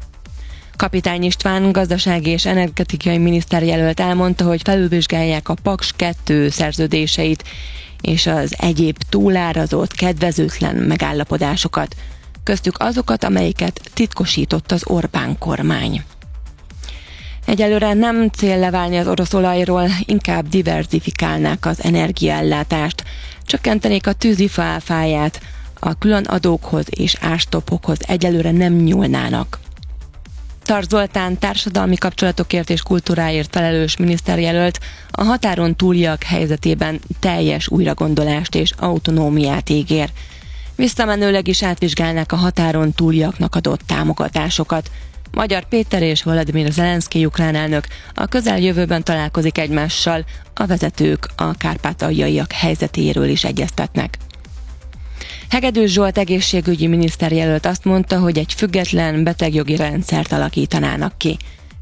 Kapitány István gazdasági és energetikai miniszterjelölt elmondta, hogy felülvizsgálják a Paks 2 szerződéseit és az egyéb túlárazott, kedvezőtlen megállapodásokat, köztük azokat, amelyeket titkosított az Orbán kormány. Egyelőre nem cél leválni az orosz olajról, inkább diverzifikálnák az energiaellátást, csökkentenék a tűzifa áfáját, a külön adókhoz és ástopokhoz egyelőre nem nyúlnának. Tarts Zoltán társadalmi kapcsolatokért és kultúráért felelős miniszterjelölt a határon túliak helyzetében teljes újragondolást és autonómiát ígér. Visszamenőleg is átvizsgálnák a határon túliaknak adott támogatásokat. Magyar Péter és Volodymyr Zelenszkij ukrán elnök a közeljövőben találkozik egymással, a vezetők a kárpátaljaiak helyzetéről is egyeztetnek. Hegedűs Zsolt egészségügyi miniszterjelölt azt mondta, hogy egy független betegjogi rendszert alakítanának ki.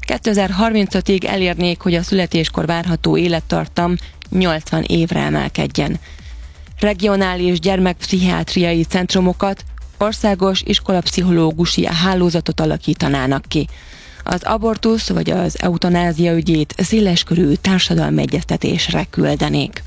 2035-ig elérnék, hogy a születéskor várható élettartam 80 évre emelkedjen. Regionális gyermekpszichiátriai centrumokat, országos iskolapszichológusi hálózatot alakítanának ki. Az abortusz vagy az eutanázia ügyét széleskörű társadalmi egyeztetésre küldenék.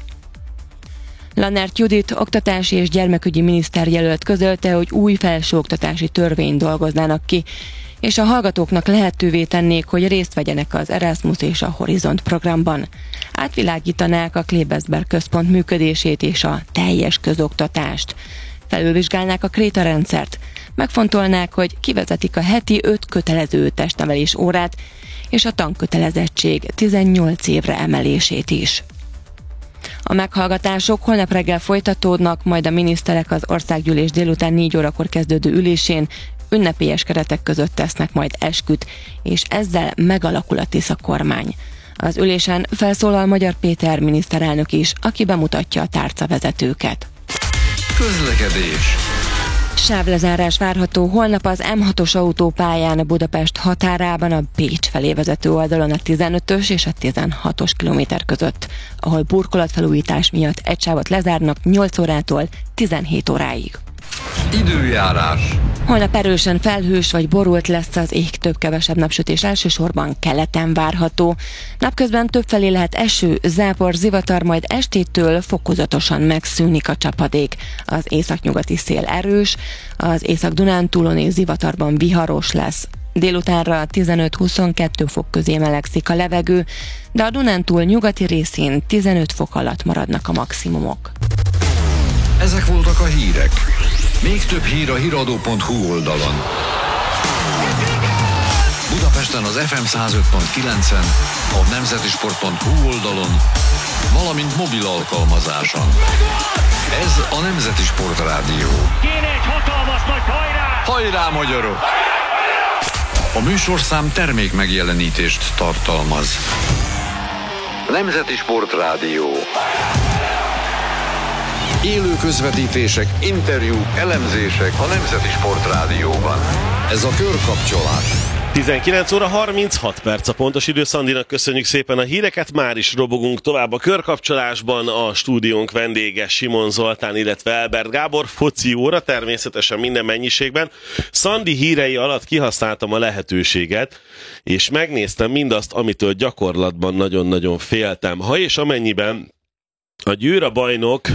Lannert Judit oktatási és gyermekügyi miniszterjelölt közölte, hogy új felsőoktatási törvényt dolgoznának ki, és a hallgatóknak lehetővé tennék, hogy részt vegyenek az Erasmus és a Horizont programban. Átvilágítanák a Klebersberg központ működését és a teljes közoktatást. Felülvizsgálnák a Kréta rendszert, megfontolnák, hogy kivezetik a heti 5 kötelező testnevelés órát és a tankötelezettség 18 évre emelését is. A meghallgatások holnap reggel folytatódnak, majd a miniszterek az országgyűlés délután 4 órakor kezdődő ülésén ünnepélyes keretek között tesznek majd esküt, és ezzel megalakul a Tisza kormány. Az ülésen felszólal Magyar Péter miniszterelnök is, aki bemutatja a tárcavezetőket. Közlekedés. Sávlezárás várható holnap az M6-os autópályán a Budapest határában a Pécs felé vezető oldalon a 15-ös és a 16-os kilométer között, ahol burkolatfelújítás miatt egy sávot lezárnak 8 órától 17 óráig. Időjárás. Holnap erősen felhős vagy borult lesz az ég, több-kevesebb napsütés elsősorban keleten várható. Napközben többfelé lehet eső, zápor, zivatar, majd estétől fokozatosan megszűnik a csapadék. Az északnyugati szél erős, az Észak-Dunántúlon és zivatarban viharos lesz. Délutánra 15-22 fok közé melegszik a levegő, de a Dunántúl nyugati részén 15 fok alatt maradnak a maximumok. Ezek voltak a hírek. Még több hír a hiradó.hu oldalon. Budapesten az FM 105.9-en, a nemzetisport.hu oldalon, valamint mobil alkalmazáson. Ez a Nemzeti Sport Rádió. Kéne egy hatalmas nagy hajrá! Hajrá, magyarok! A műsorszám termék megjelenítést tartalmaz. Nemzeti Sport Rádió. Élő közvetítések, interjúk, elemzések a Nemzeti Sport Rádióban. Ez a körkapcsolás. 19 óra 36 perc a pontos idő. Szandinak köszönjük szépen a híreket, már is robogunk tovább a körkapcsolásban. A stúdiónk vendége Simon Zoltán, illetve Elbert Gábor. Foci óra, természetesen minden mennyiségben. Szandi hírei alatt kihasználtam a lehetőséget, és megnéztem mindazt, amitől gyakorlatban nagyon-nagyon féltem. Ha és amennyiben a Győr bajnok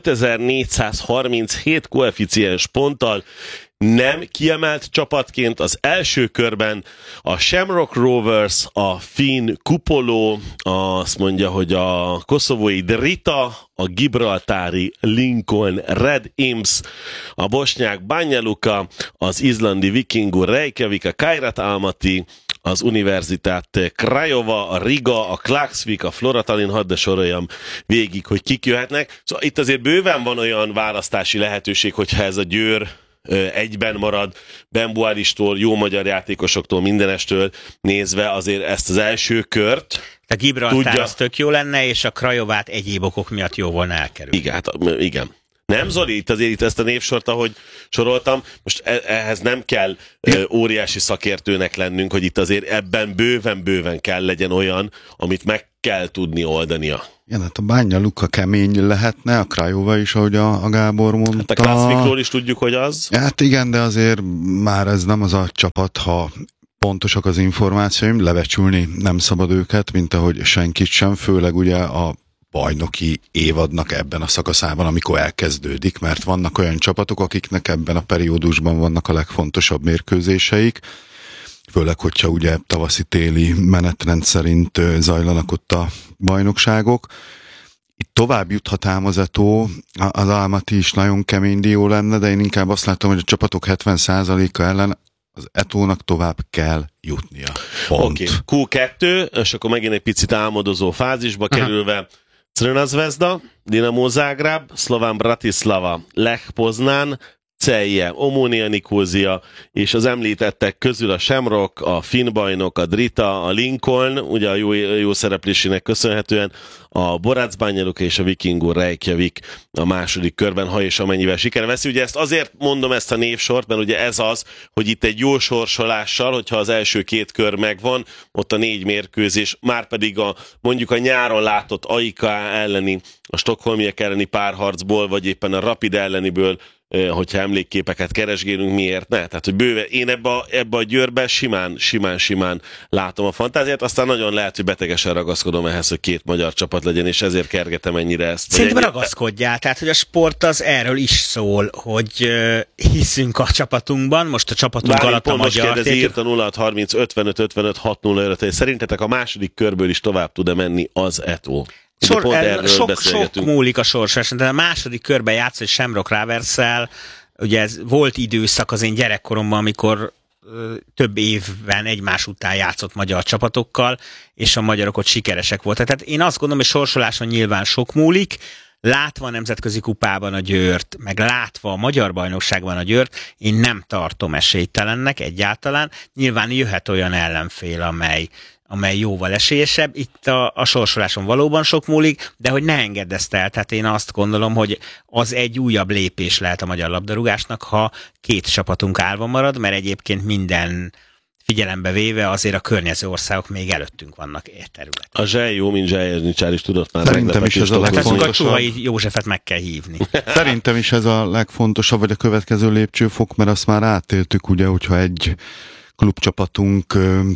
5437 koeficiens ponttal nem kiemelt csapatként az első körben a Shamrock Rovers, a finn Kupoló, azt mondja, hogy a koszovói Drita, a gibraltári Lincoln Red Imps, a bosnyák Banja Luka, az izlandi Vikingur Reykjavik, a Kairat Almaty, az Universitát Craiova, a Riga, a Klaksvik, a Flora Tallinn, hadd de soroljam végig, hogy kik jöhetnek. Szóval itt azért bőven van olyan választási lehetőség, hogyha ez a Győr egyben marad, Ben Boaristól, jó magyar játékosoktól, mindenestől nézve azért ezt az első kört. A Gibraltár az tök jó lenne, és a Craiovát egyéb okok miatt jó volna elkerülni. Igen. Nem, Zoli, itt ezt a névsort, ahogy soroltam, most ehhez nem kell óriási szakértőnek lennünk, hogy itt azért ebben bőven kell legyen olyan, amit meg kell tudni oldania. Igen, hát a Banja Luka kemény lehetne, a Craiova is, ahogy a Gábor mondta. Hát a Klasszvikról is tudjuk, hogy az. Hát igen, de azért már ez nem az a csapat, ha pontosak az információim, lebecsülni nem szabad őket, mint ahogy senkit sem, főleg ugye a bajnoki évadnak ebben a szakaszában, amikor elkezdődik, mert vannak olyan csapatok, akiknek ebben a periódusban vannak a legfontosabb mérkőzéseik, főleg, hogyha ugye tavaszi-téli menetrend szerint zajlanak ott a bajnokságok. Itt tovább juthat ám az Eto, az Almaty is nagyon kemény dió lenne, de én inkább azt látom, hogy a csapatok 70%-a ellen az Etónak tovább kell jutnia. Oké. Q2, és akkor megint egy picit álmodozó fázisba kerülve. Crvena Zvezda, Dinamo Zágráb, Slovan Bratislava, Lech Poznán, Celje, Omonia Nikózia, és az említettek közül a Shamrock, a finn bajnok, a Drita, a Lincoln, ugye a jó szereplésének köszönhetően, a Borac Banja Luka és a Vikingur Reykjavik a második körben, ha és amennyivel sikere veszi. Ugye ezt azért mondom ezt a névsort, mert ugye ez az, hogy itt egy jó sorsolással, hogyha az első két kör megvan, ott a 4 mérkőzés, már pedig mondjuk a nyáron látott AIK elleni, a stockholmiek elleni párharcból, vagy éppen a Rapid elleniből, hogyha emlékképeket keresgélünk, miért ne? Tehát, hogy bőven én ebbe a Győrbe simán látom a fantáziát, aztán nagyon lehet, hogy betegesen ragaszkodom ehhez, hogy 2 magyar csapat legyen, és ezért kergetem ennyire ezt. Szerintem ragaszkodjál, tehát, hogy a sport az erről is szól, hogy hiszünk a csapatunkban, most a csapatunk alatt a magyar. Most kérdezi, írt a 0630 55 55 605, szerintetek a második körből is tovább tud-e menni az Eto? Sok múlik a sorsolás, de a második körben játszott Shamrock Rovers-szel, ugye ez volt időszak az én gyerekkoromban, amikor több évben egymás után játszott magyar csapatokkal, és a magyarok ott sikeresek voltak. Tehát én azt gondolom, hogy sorsoláson nyilván sok múlik, látva a nemzetközi kupában a Győrt, meg látva a magyar bajnokságban a Győrt, én nem tartom esélytelennek egyáltalán. Nyilván jöhet olyan ellenfél, amely jóval esélyesebb. Itt a sorsoláson valóban sok múlik, de hogy ne engedd ezt el. Tehát én azt gondolom, hogy az egy újabb lépés lehet a magyar labdarúgásnak, ha 2 csapatunk állva marad, mert egyébként minden figyelembe véve azért a környező országok még előttünk vannak terület. A Zsely jó, mint Zselyeznicsár is tudott már. Szerintem is ez a legfontosabb. A Csuhai Józsefet meg kell hívni. Szerintem is ez a legfontosabb, vagy a következő lépcsőfok, mert azt már átéltük, ugye, hogyha egy klubcsapatunk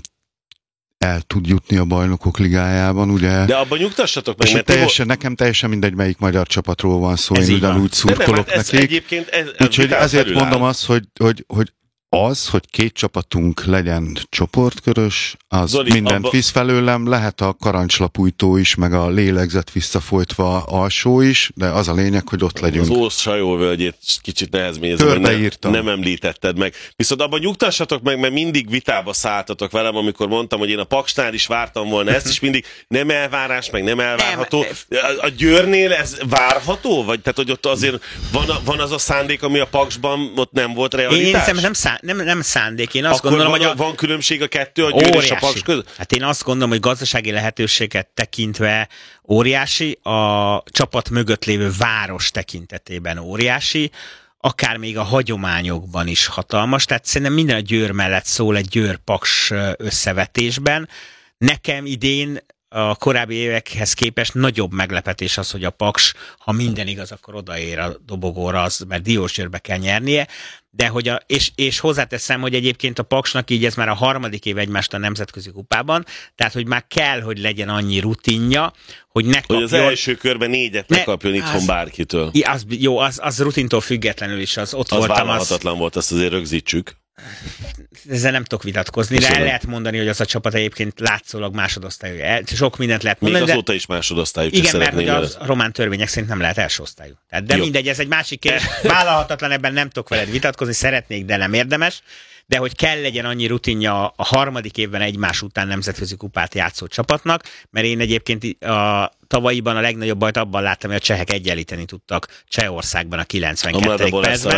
el tud jutni a Bajnokok Ligájában, ugye? De abban nyugtassatok meg, mert nekem teljesen mindegy, melyik magyar csapatról van szó, én ugyanúgy szurkolok nekik. Úgyhogy ezért mondom azt, hogy Az, hogy két csapatunk legyen csoportkörös, az Zoli, mindent visz felőlem, lehet a karancslapújtó is, meg a lélegzet visszafolytva alsó is, de az a lényeg, hogy ott legyünk. Az Ósz Sajóvölgyét kicsit nehezményezem, nem említetted meg. Viszont abban nyugtassatok meg, mert mindig vitába szálltatok velem, amikor mondtam, hogy én a Paksnál is vártam volna ezt, és mindig nem elvárás, meg nem elvárható. A Győrnél ez várható? Vagy tehát, hogy ott azért van az a szándék, ami a Paksban ott nem volt realitás? Én nem szándék. Én azt gondolom, hogy van különbség a kettő, a Győr és a Paks között? Hát én azt gondolom, hogy gazdasági lehetőséget tekintve óriási, a csapat mögött lévő város tekintetében óriási, akár még a hagyományokban is hatalmas, tehát szerintem minden a Győr mellett szól egy Győr-Paks összevetésben. Nekem idén a korábbi évekhez képest nagyobb meglepetés az, hogy a Paks, ha minden igaz, akkor odaér a dobogóra, mert Diósgyőrbe kell nyernie, de hogy és hozzáteszem, hogy egyébként a Paksnak így ez már a harmadik év egymást a nemzetközi kupában, tehát hogy már kell, hogy legyen annyi rutinja, hogy ne kapjon... Hogy az első körben 4-et ne kapjon itthon bárkitől. Az rutintól függetlenül is az ott az voltam. Az vállalhatatlan volt, azt azért rögzítsük. Ezzel nem tudok vitatkozni, de el lehet mondani, hogy az a csapat egyébként látszólag másodosztályú. Sok mindent lehet mondani. Még azóta is másodosztályú. Igen, mert hogy a román törvények szerint nem lehet első osztályú. De mindegy, ez egy másik kérdés. Vállalhatatlan, ebben nem tudok veled vitatkozni, szeretnék, de nem érdemes. De hogy kell legyen annyi rutinja a harmadik évben egymás után nemzetközi kupát játszó csapatnak, mert én egyébként a tavalyiban a legnagyobb bajt abban láttam, hogy a csehek egyenlíteni tudtak Csehországban a 92.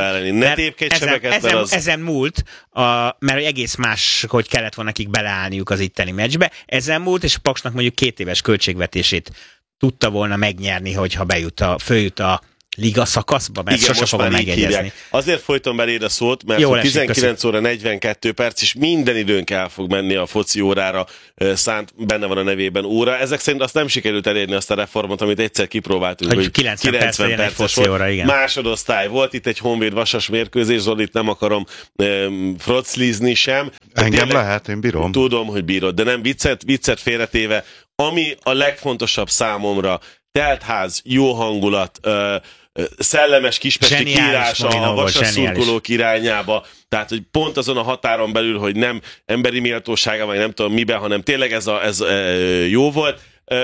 percben. Ezen múlt, mert egész más, hogy kellett volna nekik beleállniuk az itteni meccsbe, ezen múlt, és a Paksnak mondjuk 2 éves költségvetését tudta volna megnyerni, hogyha följut a liga szakaszba, mert sose fogom megjegyezni. Azért folyton beléd a szót, mert 19 óra 42 perc, és minden időnk el fog menni a foci órára szánt, benne van a nevében óra. Ezek szerint azt nem sikerült elérni azt a reformot, amit egyszer kipróbáltunk, hogy 90 perces volt. Igen. Másodosztály volt, itt egy Honvéd-Vasas mérkőzés, Zolit nem akarom froclizni sem. Engem lehet, én bírom. Tudom, hogy bírod, de nem viccet félretéve. Ami a legfontosabb számomra, teltház, jó hangulat, szellemes kispesti kiírása a Vasas szurkolók irányába, tehát hogy pont azon a határon belül, hogy nem emberi méltósága, meg nem tudom miben, hanem tényleg ez jó volt.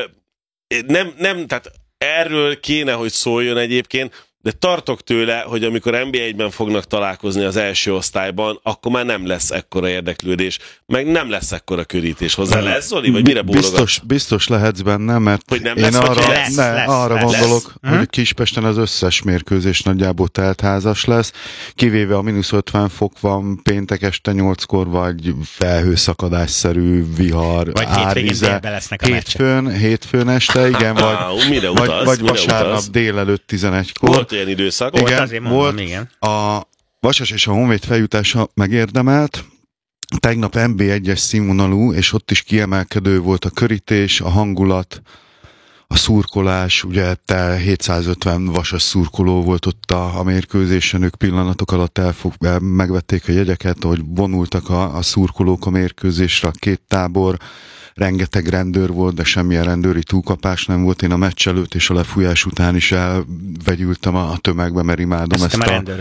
Tehát erről kéne, hogy szóljon egyébként, de tartok tőle, hogy amikor NB1-ben fognak találkozni az első osztályban, akkor már nem lesz ekkora érdeklődés, meg nem lesz ekkora körítés hozzá. Lesz, Zoli? Vagy mire bólogatsz? Biztos lehetsz benne, mert hogy nem én lesz, arra gondolok, hogy Kispesten az összes mérkőzés nagyjából teltházas lesz, kivéve a -50 fok van péntek este 8-kor, vagy felhőszakadásszerű vihar, árvize. Hétfőn este, igen, vagy vasárnap délelőtt 11-kor. Ilyen időszak. Igen, volt. A Vasas és a Honvéd feljutása megérdemelt. Tegnap NB1-es színvonalú, és ott is kiemelkedő volt a körítés, a hangulat, a szurkolás, ugye 750 Vasas szurkoló volt ott a mérkőzésen, ők pillanatok alatt megvették a jegyeket, hogy vonultak a szurkolók a mérkőzésre, a két tábor. Rengeteg rendőr volt, de semmilyen rendőri túlkapás nem volt. Én a meccs előtt és a lefújás után is elvegyültem a tömegbe, mert imádom ezt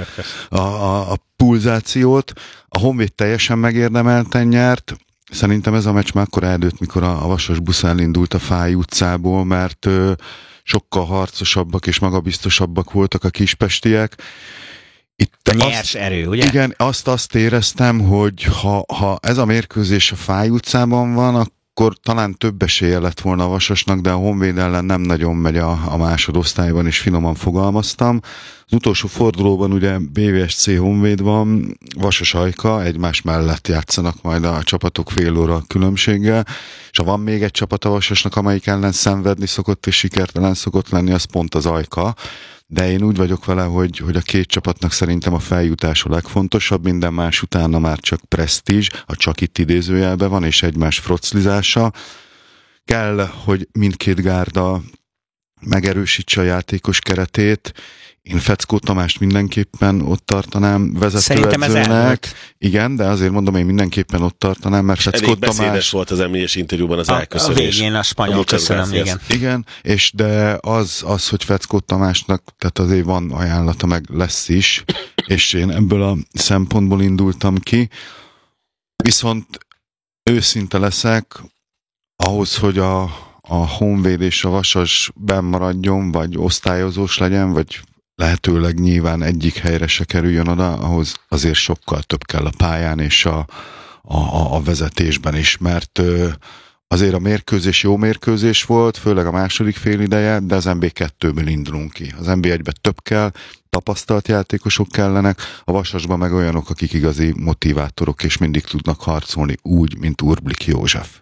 a pulzációt. A Honvéd teljesen megérdemelten nyert. Szerintem ez a meccs már akkor eldőlt, mikor a Vasas busz elindult a Fáy utcából, mert sokkal harcosabbak és magabiztosabbak voltak a kispestiek. Itt a nyers erő, ugye? Igen, azt éreztem, hogy ha ez a mérkőzés a Fáy utcában van, akkor talán több esélye lett volna a Vasasnak, de a Honvéd ellen nem nagyon megy a másodosztályban, és finoman fogalmaztam. Az utolsó fordulóban ugye BVSC Honvéd van, Vasas Ajka, egymás mellett játszanak majd a csapatok fél óra különbséggel, és ha van még egy csapat a Vasasnak, amelyik ellen szenvedni szokott és sikertelen szokott lenni, az pont az Ajka. De én úgy vagyok vele, hogy a két csapatnak szerintem a feljutás a legfontosabb, minden más utána már csak presztízs, a csak itt idézőjelben van, és egymás froclizása. Kell, hogy mindkét gárda megerősítse a játékos keretét. Én Feckó Tamást mindenképpen ott tartanám vezetőedzőnek. Igen, de azért mondom, én mindenképpen ott tartanám, mert Feckó Tamás... Elég beszédes volt az emlés interjúban az elköszönés. A végén a spanyol köszönöm, igen. Igen, de az, hogy Feckó Tamásnak, tehát azért van ajánlata, meg lesz is, és én ebből a szempontból indultam ki. Viszont őszinte leszek, ahhoz, hogy a Honvéd és a Vasas benn maradjon, vagy osztályozós legyen, vagy lehetőleg nyilván egyik helyre se kerüljön oda, ahhoz azért sokkal több kell a pályán és a vezetésben is, mert azért a mérkőzés jó mérkőzés volt, főleg a második félideje, de az NB2-ből indulunk ki. Az NB1-ben több kell, tapasztalt játékosok kellenek, a Vasasban meg olyanok, akik igazi motivátorok, és mindig tudnak harcolni úgy, mint Urblik József.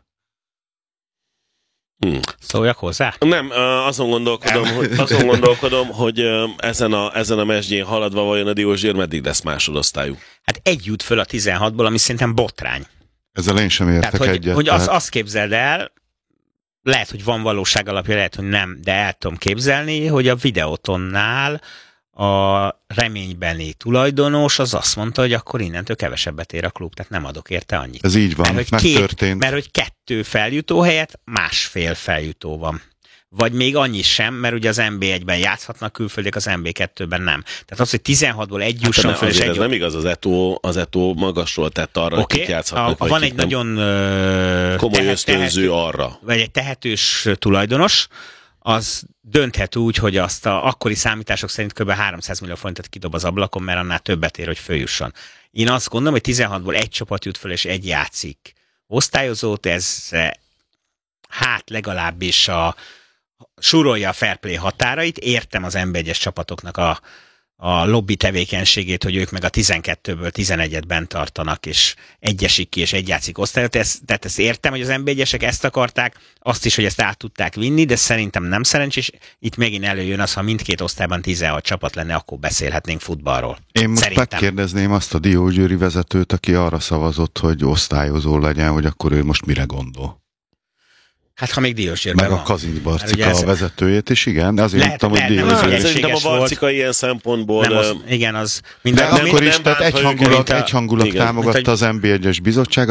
Szóljak hozzá? Nem, azon gondolkodom, hogy ezen a mesdjén haladva vajon a Diósgyőr meddig lesz másodosztályú? Hát egy jut föl a 16-ból, ami szerintem botrány. Ezzel én sem értek tehát, egyet. Hogy azt képzeld el, lehet, hogy van valóság alapja, lehet, hogy nem, de el tudom képzelni, hogy a Videótonnál a reménybeni tulajdonos az azt mondta, hogy akkor innentől kevesebbet ér a klub, tehát nem adok érte annyit. Ez így van, megtörtént. Mert hogy 2 feljutó helyett 1,5 feljutó van. Vagy még annyi sem, mert ugye az NB1-ben játszhatnak külföldiek, az NB2-ben nem. Tehát az, hogy 16-ból egy jusson föl, és egy... Ez nem igaz, az Eto magasról tett arra, hogy kik játszhatnak. Van egy nagyon komoly ösztönző arra. Vagy egy tehetős tulajdonos, az dönthet úgy, hogy azt akkori számítások szerint kb. 300 millió forintot kidob az ablakon, mert annál többet ér, hogy följusson. Én azt gondolom, hogy 16-ból egy csapat jut föl, és egy játszik osztályozót, ez hát legalábbis súrolja a fair play határait. Értem az NB1-es csapatoknak a lobby tevékenységét, hogy ők meg a 12-ből 11-et bent tartanak, és egyesik ki, és egy játszik osztályot. Tehát ezt értem, hogy az NB1-esek ezt akarták, azt is, hogy ezt át tudták vinni, de szerintem nem szerencsés. Itt megint előjön az, ha mindkét osztályban 16 csapat lenne, akkor beszélhetnénk futballról. Én most megkérdezném azt a Diósgyőri vezetőt, aki arra szavazott, hogy osztályozó legyen, hogy akkor ő most mire gondol. Hát ha még Diósgyőrben meg van. Meg a Kazinc Barcika a vezetőjét is, igen, de azért mondtam, hogy Diósgyőr. Szerintem a Barcika ilyen szempontból... Igen, az... De akkor is, tehát egyhangulat támogatta az NB1-es bizottság,